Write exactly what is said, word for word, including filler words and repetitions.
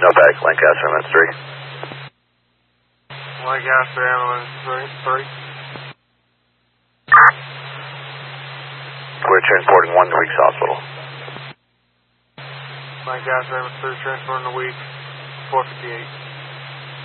No back, Lancaster ambulance three. Lancaster ambulance three. three. We're transporting one to Weeks Hospital. Lancaster ambulance three transporting the Weeks, four fifty-eight.